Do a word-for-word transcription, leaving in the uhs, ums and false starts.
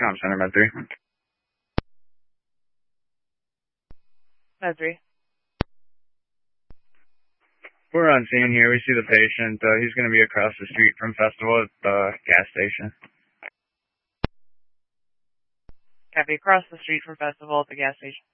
Com Center, Med three. Med three. We're on scene here. We see the patient. Uh, he's going to be across the street from Festival at the gas station. Copy. Across the street from Festival at the gas station.